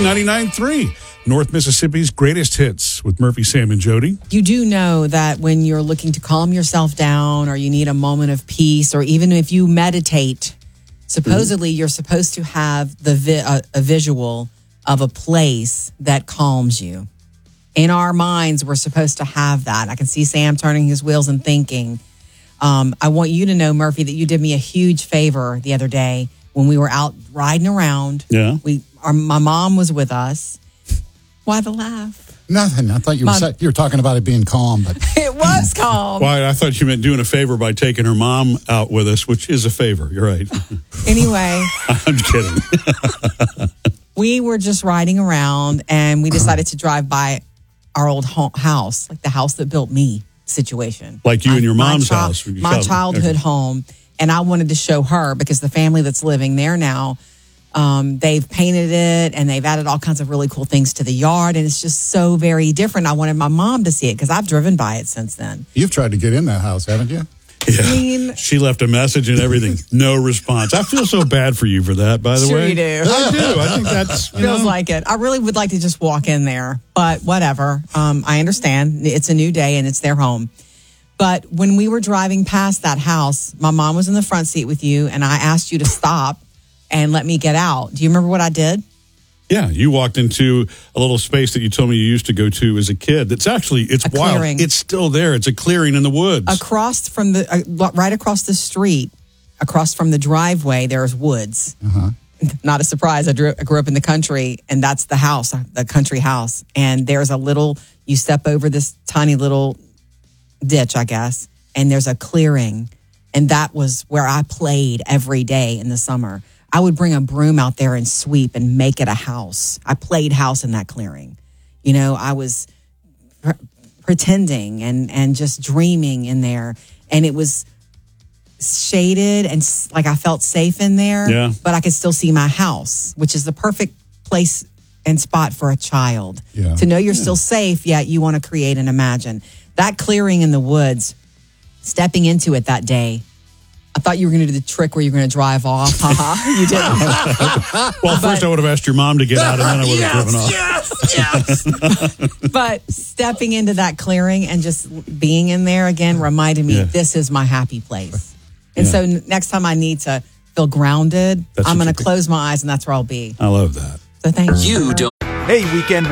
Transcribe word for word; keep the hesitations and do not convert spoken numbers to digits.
ninety-nine point three, North Mississippi's greatest hits with Murphy, Sam, and Jody. You do know that when you're looking to calm yourself down or you need a moment of peace, or even if you meditate, supposedly mm-hmm. you're supposed to have the vi- uh, a visual of a place that calms you. In our minds, we're supposed to have that. I can see Sam turning his wheels and thinking. Um, I want you to know, Murphy, that you did me a huge favor the other day when we were out riding around. Yeah. We, our, my mom was with us. Why the laugh? Nothing. I thought you were, say, you were talking about it being calm, but it was calm. Why? I thought you meant doing a favor by taking her mom out with us, which is a favor. You're right. Anyway. I'm kidding. We were just riding around, and we decided to drive by our old ho- house, like the house that built me situation. Like you I, and your mom's my chi- house. My childhood okay. home. And I wanted to show her because the family that's living there now, um, they've painted it and they've added all kinds of really cool things to the yard. And it's just so very different. I wanted my mom to see it because I've driven by it since then. You've tried to get in that house, haven't you? Yeah. I mean, she left a message and everything. No response. I feel so bad for you for that, by the sure way. You do. I do. I think that's feels know. like it. I really would like to just walk in there, but whatever. Um, I understand. It's a new day and it's their home. But when we were driving past that house, my mom was in the front seat with you, and I asked you to stop and let me get out. Do you remember what I did? Yeah, you walked into a little space that you told me you used to go to as a kid. It's actually, it's a wild. Clearing. It's still there. It's a clearing in the woods. Across from the, uh, right across the street, across from the driveway, there's woods. Uh-huh. Not a surprise. I, drew, I grew up in the country, and that's the house, the country house. And there's a little, you step over this tiny little ditch, I guess, and there's a clearing. And that was where I played every day in the summer. I would bring a broom out there and sweep and make it a house. I played house in that clearing. You know, I was pre- pretending and, and just dreaming in there. And it was shaded and like I felt safe in there, yeah. but I could still see my house, which is the perfect place and spot for a child. Yeah. To know you're yeah. still safe, yet you want to create and imagine. That clearing in the woods, stepping into it that day, I thought you were going to do the trick where you're going to drive off. Haha, you didn't. Well, first but, I would have asked your mom to get out, and then I would have yes, driven off. Yes, yes. But stepping into that clearing and just being in there again reminded me, yeah. this is my happy place. And yeah. so next time I need to feel grounded, that's I'm going to close my eyes, and that's where I'll be. I love that. So thank you. You don't. Hey, weekend